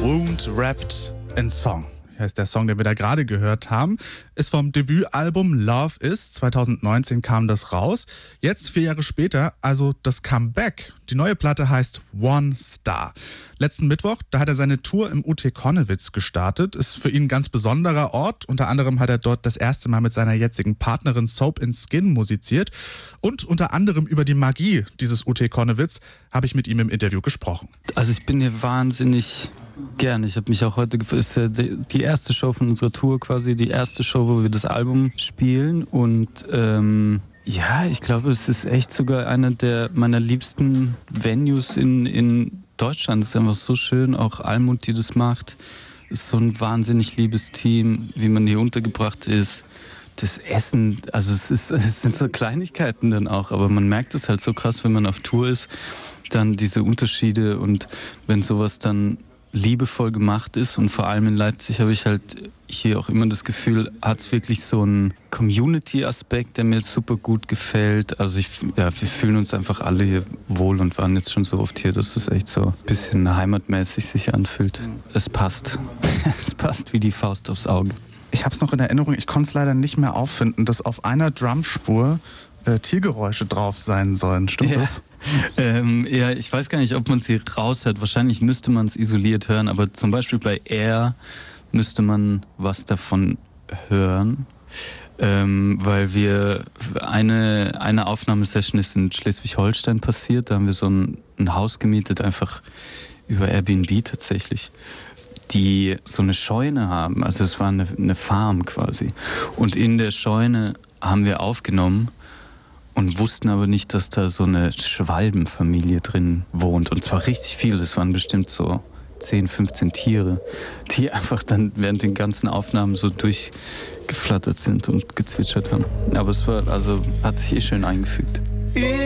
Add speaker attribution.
Speaker 1: Wound Wrapped in Song heißt der Song, den wir da gerade gehört haben, ist vom Debütalbum Love Is. 2019 kam das raus. Jetzt 4 Jahre später, also das Comeback. Die neue Platte heißt One Star. Letzten Mittwoch, da hat er seine Tour im UT Connewitz gestartet. Ist für ihn ein ganz besonderer Ort. Unter anderem hat er dort das erste Mal mit seiner jetzigen Partnerin Soap in Skin musiziert. Und unter anderem über die Magie dieses UT Connewitz habe ich mit ihm im Interview gesprochen.
Speaker 2: Also ich bin hier wahnsinnig gern. Ich habe mich auch heute gefreut. Es ist ja die erste Show von unserer Tour quasi, die erste Show, wo wir das Album spielen. Und ja, ich glaube, es ist echt sogar einer meiner liebsten Venues in Deutschland. Es ist einfach so schön, auch Almut, die das macht. Es ist so ein wahnsinnig liebes Team, wie man hier untergebracht ist. Das Essen, also es sind so Kleinigkeiten dann auch, aber man merkt es halt so krass, wenn man auf Tour ist, dann diese Unterschiede und wenn sowas dann liebevoll gemacht ist und vor allem in Leipzig habe ich halt hier auch immer das Gefühl, hat es wirklich so einen Community-Aspekt, der mir super gut gefällt. Also wir fühlen uns einfach alle hier wohl und waren jetzt schon so oft hier, dass es echt so ein bisschen heimatmäßig sich anfühlt. Es passt. Es passt wie die Faust aufs Auge.
Speaker 1: Ich habe es noch in Erinnerung, ich konnte es leider nicht mehr auffinden, dass auf einer Drumspur Tiergeräusche drauf sein sollen. Stimmt das?
Speaker 2: Ja, ich weiß gar nicht, ob man sie raushört. Wahrscheinlich müsste man es isoliert hören, aber zum Beispiel bei Air müsste man was davon hören, weil wir eine Aufnahmesession ist in Schleswig-Holstein passiert. Da haben wir so ein Haus gemietet, einfach über Airbnb tatsächlich, die so eine Scheune haben. Also es war eine Farm quasi. Und in der Scheune haben wir aufgenommen und wussten aber nicht, dass da so eine Schwalbenfamilie drin wohnt. Und zwar richtig viel. Das waren bestimmt so 10, 15 Tiere, die einfach dann während den ganzen Aufnahmen so durchgeflattert sind und gezwitschert haben. Aber es war, also hat sich schön eingefügt.